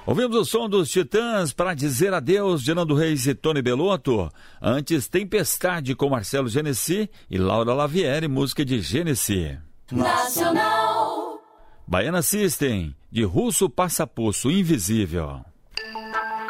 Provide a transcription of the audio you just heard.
Ouvimos o som dos Titãs para dizer adeus de Nando Reis e Tony Bellotto. Antes, Tempestade com Marcelo Genesi e Laura Lavieri, música de Genesi. Nacional. Baiana System, de Russo Passapuço, Invisível.